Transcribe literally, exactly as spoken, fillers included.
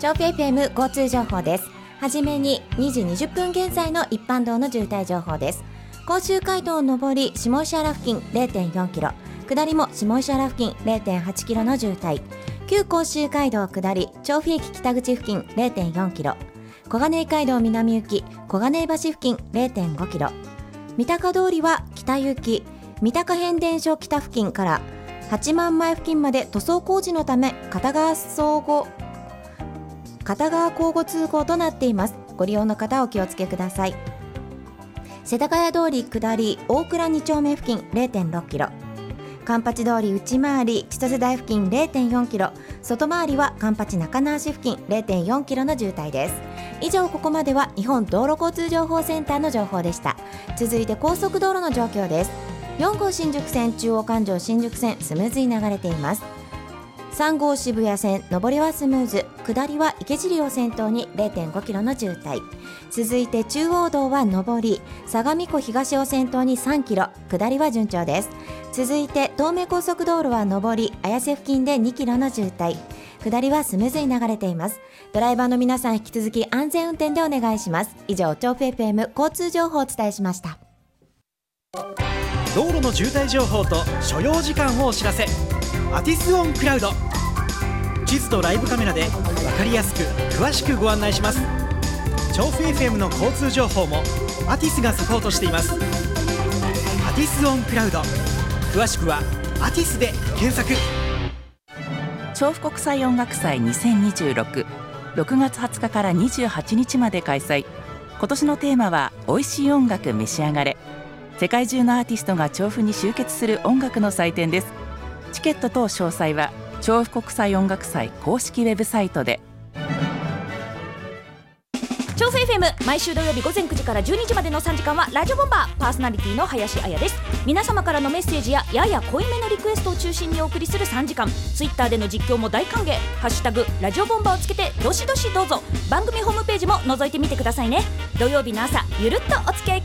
調布 エフエム 交通情報です。はじめににじにじゅっぷん現在の一般道の渋滞情報です。甲州街道上り下石原付近 れいてんよんキロ、下りも下石原付近 れいてんはちキロの渋滞。旧甲州街道下り調布駅北口付近 れいてんよんキロ、小金井街道南行き小金井橋付近 れいてんごキロ、三鷹通りは北行き三鷹変電所北付近から八幡前付近まで塗装工事のため片側相互片側交互通行となっています。ご利用の方はお気をつけください。世田谷通り下り大倉に丁目付近 れいてんろっキロ、環八通り内回り千歳台付近 れいてんよんキロ、外回りは環八中野足付近 れいてんよんキロの渋滞です。以上、ここまでは日本道路交通情報センターの情報でした。続いて高速道路の状況です。よん号新宿線中央環状新宿線スムーズに流れています。さん号渋谷線上りはスムーズ、下りは池尻を先頭に れいてんごキロの渋滞。続いて中央道は上り相模湖東を先頭にさんキロ、下りは順調です。続いて東名高速道路は上り綾瀬付近でにキロの渋滞、下りはスムーズに流れています。ドライバーの皆さん、引き続き安全運転でお願いします。以上、調布 エフエム 交通情報をお伝えしました。 道路の渋滞情報と所要時間をお知らせ。アティスオンクラウド、地図とライブカメラで分かりやすく詳しくご案内します。調布 エフエム の交通情報もアティスがサポートしています。アティスオンクラウド、詳しくはアティスで検索。 調布国際音楽祭にせんにじゅうろく、ろくがつはつかからにじゅうはちにちまで開催。今年のテーマは美味しい音楽召し上がれ。世界中のアーティストが調布に集結する音楽の祭典です。チケット等詳細は調布国際音楽祭公式ウェブサイトで。 調布 エフエム、 毎週土曜日午前くじからじゅうにじまでのさんじかんはラジオボンバー、パーソナリティの林彩です。皆様からのメッセージややや濃いめのリクエストを中心にお送りするさんじかん。ツイッターでの実況も大歓迎。ハッシュタグラジオボンバーをつけてどしどしどうぞ。番組ホームページも覗いてみてくださいね。土曜日の朝、ゆるっとお付き合いください。